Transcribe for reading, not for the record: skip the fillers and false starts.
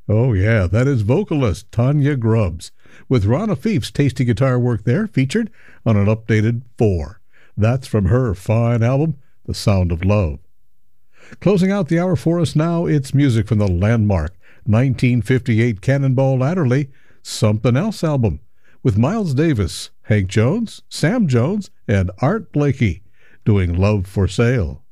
Oh, yeah, that is vocalist Tanya Grubbs, with Ron Afif's tasty guitar work there featured on an updated 4. That's from her fine album, The Sound of Love. Closing out the hour for us now, it's music from the landmark 1958 Cannonball Adderley Something Else album, with Miles Davis, Hank Jones, Sam Jones, and Art Blakey doing Love for Sale.